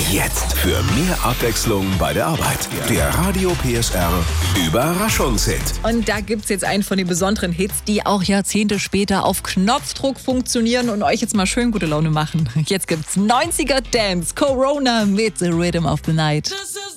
Jetzt für mehr Abwechslung bei der Arbeit. Der Radio PSR Überraschungshit. Und da gibt's jetzt einen von den besonderen Hits, die auch Jahrzehnte später auf Knopfdruck funktionieren und euch jetzt mal schön gute Laune machen. Jetzt gibt's 90er Dance, Corona mit The Rhythm of the Night.